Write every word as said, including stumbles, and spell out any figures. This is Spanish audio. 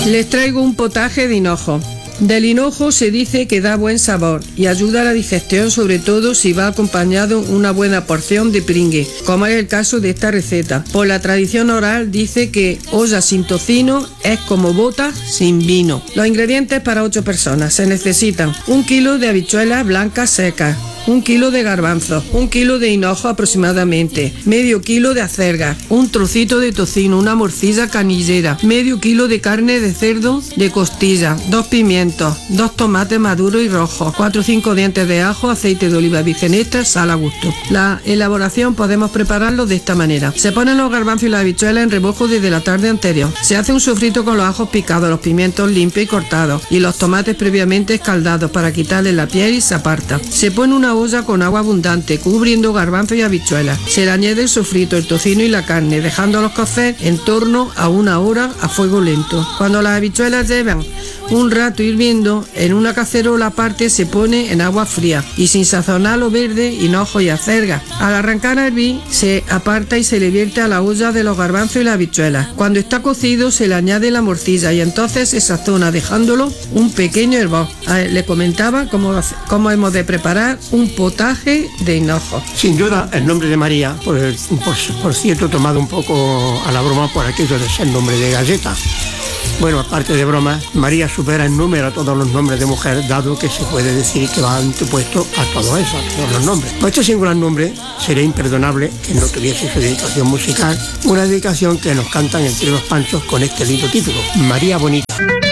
Les traigo un potaje de hinojo. Del hinojo se dice que da buen sabor y ayuda a la digestión, sobre todo si va acompañado una buena porción de pringue, como es el caso de esta receta. Por la tradición oral dice que olla sin tocino es como bota sin vino. Los ingredientes para ocho personas: se necesitan un kilo de habichuelas blancas secas, un kilo de garbanzos, un kilo de hinojo aproximadamente, medio kilo de acelgas, un trocito de tocino, una morcilla canillera, medio kilo de carne de cerdo de costilla, dos pimientos, dos tomates maduros y rojos, cuatro o cinco dientes de ajo, aceite de oliva virgen extra, sal a gusto. La elaboración podemos prepararlo de esta manera: se ponen los garbanzos y las habichuelas en remojo desde la tarde anterior, se hace un sofrito con los ajos picados, los pimientos limpios y cortados y los tomates previamente escaldados para quitarle la piel y se aparta. Se pone una olla con agua abundante, cubriendo garbanzos y habichuelas. Se le añade el sofrito, el tocino y la carne, dejándolos cocer en torno a una hora a fuego lento. Cuando las habichuelas llevan un rato hirviendo, en una cacerola aparte se pone en agua fría y sin sazonar lo verde, hinojo y acelga. Al arrancar a hervir, se aparta y se le vierte a la olla de los garbanzos y las habichuelas. Cuando está cocido, se le añade la morcilla y entonces se sazona, dejándolo un pequeño hervor. Le comentaba cómo, cómo hemos de preparar un potaje de hinojo. Sin duda, el nombre de María, por, el, por, por cierto, tomado un poco a la broma por aquello de ser nombre de galleta. Bueno, aparte de broma, María supera en número a todos los nombres de mujer, dado que se puede decir que va antepuesto a todo eso, a todos los nombres. Por este singular nombre, sería imperdonable que no tuviese su dedicación musical, una dedicación que nos cantan entre los panchos con este lindo título: María Bonita.